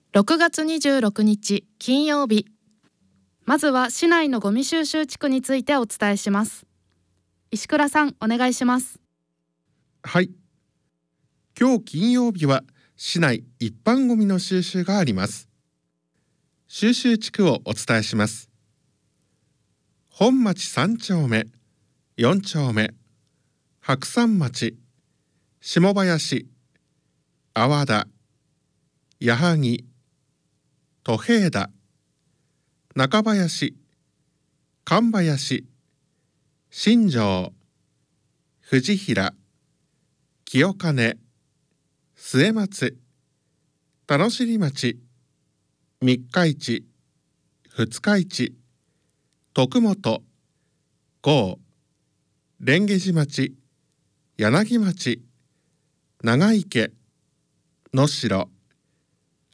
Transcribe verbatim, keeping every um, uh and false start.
ろくがつにじゅうろくにち金曜日。まずは市内のゴミ収集地区についてお伝えします。石倉さん、お願いします。 はい。今日金曜日は市内一般ゴミの収集があります。収集地区をお伝えします。本町さんちょうめ、よんちょうめ、白山町、下林、阿波田、矢作、戸平田、中林、神林、新庄、藤平、清金、末松、田野尻町、三日市、二日市、徳本、郷、蓮華寺町、柳町、長池、能代、